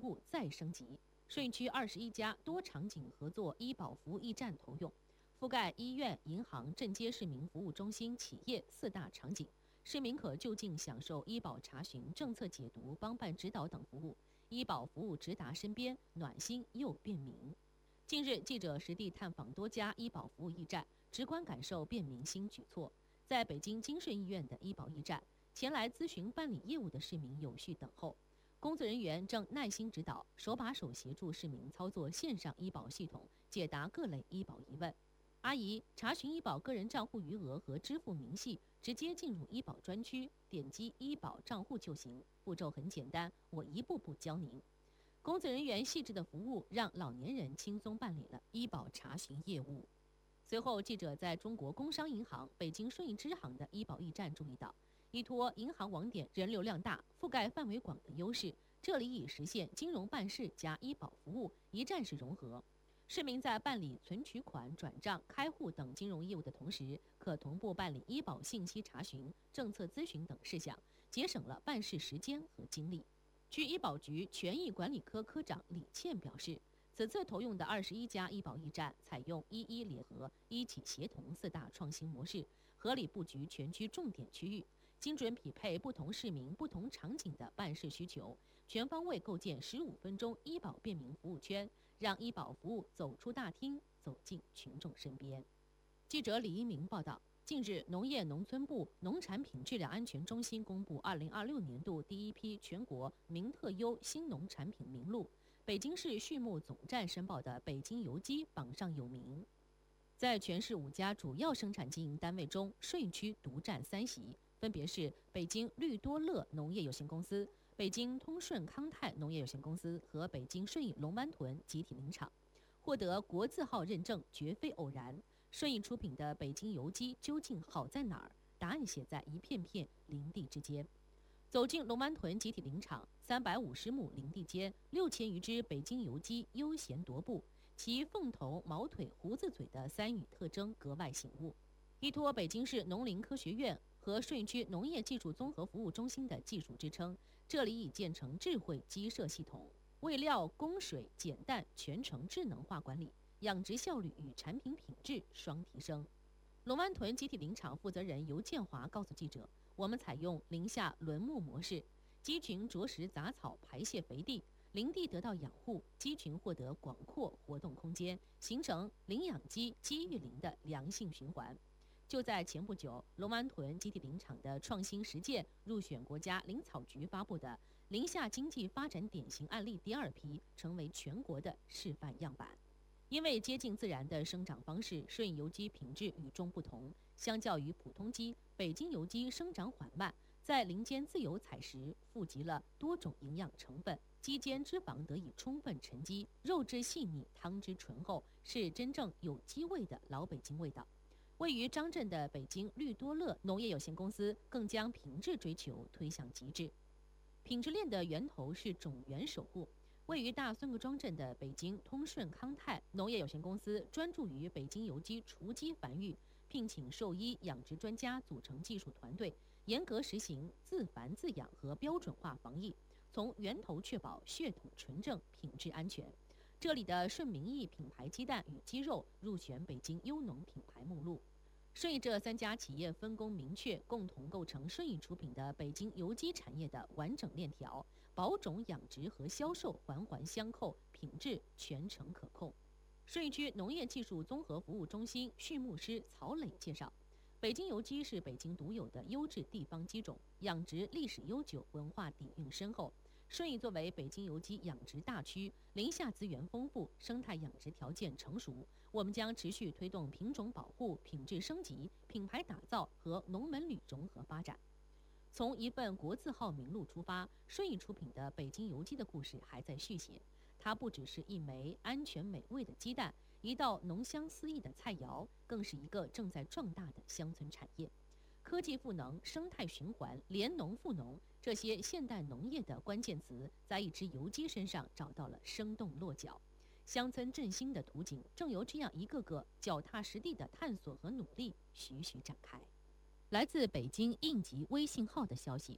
步再升级。顺义区21家多场景合作医保服务驿站投用，覆盖医院、银行、镇街市民服务中心、企业4大场景，市民可就近享受医保查询、政策解读、帮办指导等服务，医保服务直达身边，暖心又便民。近日，记者实地探访多家医保服务驿站，直观感受便民新举措。在北京金顺医院的医保驿站，前来咨询办理业务的市民有序等候，工作人员正耐心指导，手把手协助市民操作线上医保系统，解答各类医保疑问。阿姨查询医保个人账户余额和支付明细，直接进入医保专区，点击医保账户就行，步骤很简单，我一步步教您。工作人员细致的服务让老年人轻松办理了医保查询业务。随后，记者在中国工商银行北京顺义支行的医保驿站注意到，依托银行网点人流量大、覆盖范围广的优势，这里已实现金融办事加医保服务一站式融合。市民在办理存取款、转账、开户等金融业务的同时，可同步办理医保信息查询、政策咨询等事项，节省了办事时间和精力。区医保局权益管理科科长李倩表示，此次投用的21家医保驿站采用一一联合、一起协同4大创新模式，合理布局全区重点区域，精准匹配不同市民、不同场景的办事需求，全方位构建15分钟医保便民服务圈，让医保服务走出大厅，走进群众身边。记者李一鸣报道。近日，农业农村部农产品质量安全中心公布2026年度第一批全国名特优新农产品名录，北京市畜牧总站申报的北京油鸡榜上有名。在全市5家主要生产经营单位中，顺义区独占3席，分别是北京绿多乐农业有限公司、北京通顺康泰农业有限公司和北京顺义龙湾屯集体林场。获得国字号认证绝非偶然。顺义出品的北京油鸡究竟好在哪儿？答案写在一片片林地之间。走进龙湾屯集体林场，350亩林地间，6000余只北京油鸡悠闲踱步，其凤头、毛腿、胡子嘴的3语特征格外醒目。依托北京市农林科学院和顺义区农业技术综合服务中心的技术支撑，这里已建成智慧鸡舍系统，喂料、供水、减氮全程智能化管理，养殖效率与产品品质双提升。龙湾屯集体林场负责人尤建华告诉记者，我们采用林下轮牧模式，鸡群啄食杂草排泄肥地，林地得到养护，鸡群获得广阔活动空间，形成林养鸡、鸡育林的良性循环。就在前不久，龙湾屯集体林场的创新实践入选国家林草局发布的林下经济发展典型案例第2批，成为全国的示范样板。因为接近自然的生长方式，顺义油鸡品质与众不同。相较于普通鸡，北京油鸡生长缓慢，在林间自由采食，富集了多种营养成分，鸡间脂肪得以充分沉积，肉质细腻，汤汁醇厚，是真正有鸡味的老北京味道。位于张镇的北京绿多乐农业有限公司更将品质追求推向极致。品质链的源头是种源守护。位于大孙各庄镇的北京通顺康泰农业有限公司专注于北京油鸡雏鸡繁育，聘请兽医、养殖专家组成技术团队，严格实行自繁自养和标准化防疫，从源头确保血统纯正、品质安全。这里的顺民益品牌鸡蛋与鸡肉入选北京优农品牌目录。顺义这3家企业分工明确，共同构成顺义出品的北京油鸡产业的完整链条，保种养殖和销售环环相扣，品质全程可控。顺义区农业技术综合服务中心畜牧师曹磊介绍，北京油鸡是北京独有的优质地方鸡种，养殖历史悠久，文化底蕴深厚。顺义作为北京油鸡养殖大区，林下资源丰富，生态养殖条件成熟，我们将持续推动品种保护、品质升级、品牌打造和农门旅融合发展。从一份国字号名录出发，顺义出品的北京油鸡的故事还在续写。它不只是一枚安全美味的鸡蛋，一道浓香四溢的菜肴，更是一个正在壮大的乡村产业。科技赋能、生态循环、联农赋农，这些现代农业的关键词，在一只油鸡身上找到了生动落脚。乡村振兴的图景，正由这样一个个脚踏实地的探索和努力徐徐展开。来自北京应急微信号的消息，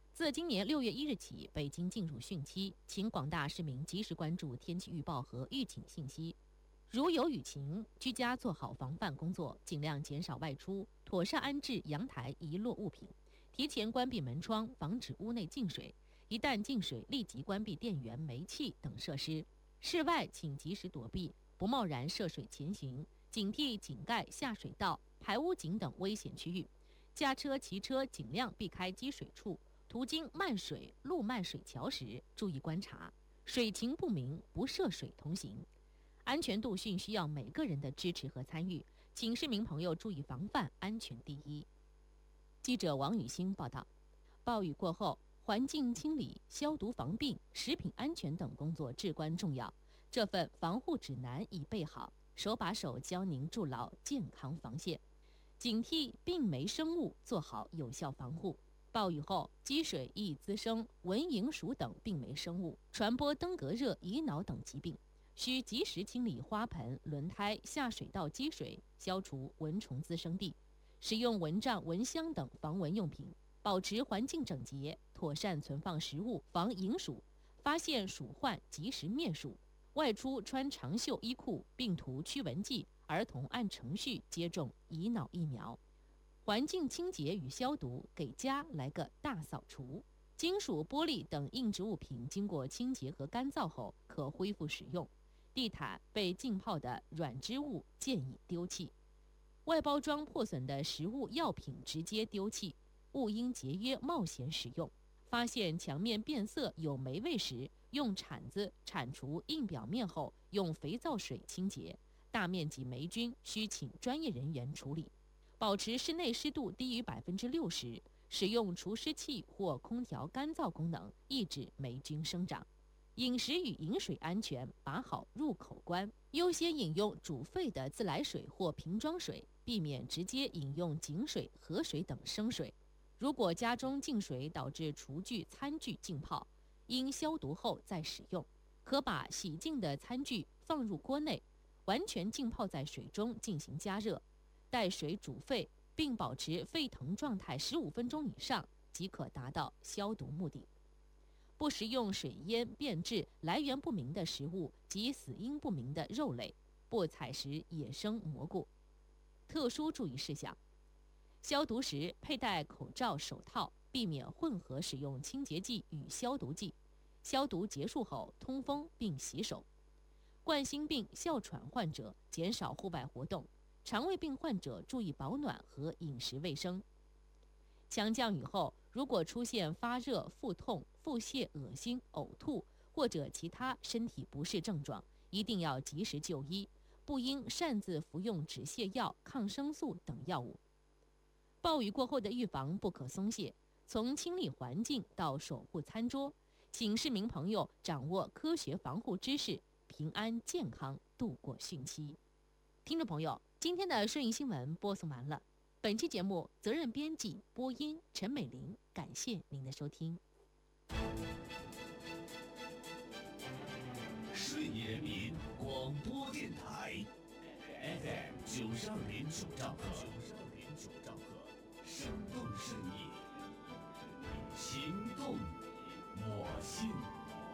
自今年6月1日起，北京进入汛期，请广大市民及时关注天气预报和预警信息。如有雨情，居家做好防范工作，尽量减少外出，妥善安置阳台遗落物品，提前关闭门窗，防止屋内进水。一旦进水，立即关闭电源、煤气等设施。室外请及时躲避，不贸然涉水前行，警惕井盖、下水道、排污井等危险区域。驾车、骑车尽量避开积水处。途经漫水、路漫水桥时，注意观察，水情不明不涉水同行。安全度汛需要每个人的支持和参与，请市民朋友注意防范，安全第一。记者王雨欣报道。暴雨过后，环境清理、消毒防病、食品安全等工作至关重要。这份防护指南已备好，手把手教您筑牢健康防线，警惕病媒生物，做好有效防护。暴雨后，积水易滋生蚊蝇鼠等病媒生物，传播登革热、乙脑等疾病，需及时清理花盆、轮胎、下水道积水，消除蚊虫滋生地，使用蚊帐、蚊香等防蚊用品，保持环境整洁，妥善存放食物，防蝇鼠，发现鼠患及时灭鼠。外出穿长袖衣裤，并涂驱蚊剂，儿童按程序接种乙脑疫苗。环境清洁与消毒，给家来个大扫除。金属、玻璃等硬质物品经过清洁和干燥后，可恢复使用。地毯被浸泡的软织物建议丢弃。外包装破损的食物、药品直接丢弃，勿因节约冒险使用。发现墙面变色有霉味时，用铲子铲除硬表面后，用肥皂水清洁。大面积霉菌需请专业人员处理。保持室内湿度低于60%，使用除湿器或空调干燥功能，抑制霉菌生长。饮食与饮水安全把好入口关，优先饮用煮沸的自来水或瓶装水，避免直接饮用井水、河水等生水。如果家中进水导致厨具、餐具浸泡，应消毒后再使用。可把洗净的餐具放入锅内，完全浸泡在水中进行加热。待水煮沸，并保持沸腾状态15分钟以上，即可达到消毒目的。不食用水淹、变质、来源不明的食物及死因不明的肉类，不采食野生蘑菇。特殊注意事项：消毒时佩戴口罩、手套，避免混合使用清洁剂与消毒剂。消毒结束后通风并洗手。冠心病、哮喘患者减少户外活动。肠胃病患者注意保暖和饮食卫生。强降雨后，如果出现发热、腹痛、腹泻、恶心、呕吐或者其他身体不适症状，一定要及时就医，不应擅自服用止泻药、抗生素等药物。暴雨过后的预防不可松懈，从清理环境到守护餐桌，请市民朋友掌握科学防护知识，平安健康度过汛期。听众朋友，今天的顺义新闻播送完了。本期节目责任编辑播音陈美玲，感谢您的收听。 顺义人民广播电台 FM 92.9兆赫，生动顺义，行动我心。